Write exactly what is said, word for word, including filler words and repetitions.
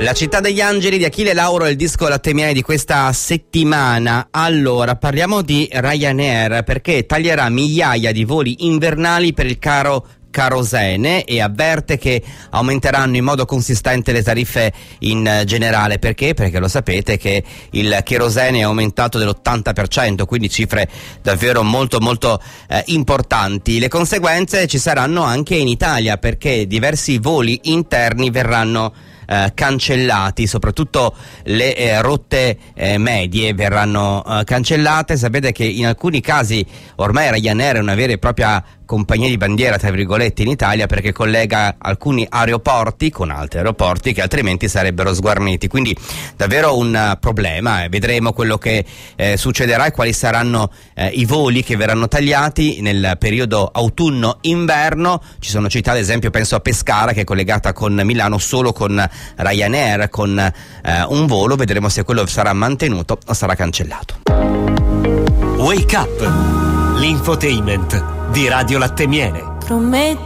La città degli angeli di Achille Lauro è il disco Latte Miele di questa settimana. Allora, parliamo di Ryanair, perché taglierà migliaia di voli invernali per il caro kerosene e avverte che aumenteranno in modo consistente le tariffe in generale. Perché? Perché lo sapete che il kerosene è aumentato dell'ottanta per cento, quindi cifre davvero molto molto eh, importanti. Le conseguenze ci saranno anche in Italia, perché diversi voli interni verranno Eh, cancellati, soprattutto le eh, rotte eh, medie verranno eh, cancellate. Sapete che in alcuni casi ormai Ryanair è una vera e propria compagnia di bandiera, tra virgolette, in Italia, perché collega alcuni aeroporti con altri aeroporti che altrimenti sarebbero sguarniti, quindi davvero un uh, problema. Vedremo quello che eh, succederà e quali saranno eh, i voli che verranno tagliati nel periodo autunno-inverno. Ci sono città, ad esempio penso a Pescara, che è collegata con Milano solo con Ryanair, con eh, un volo. Vedremo se quello sarà mantenuto o sarà cancellato. Wake Up, l'infotainment di Radio Latte Miele.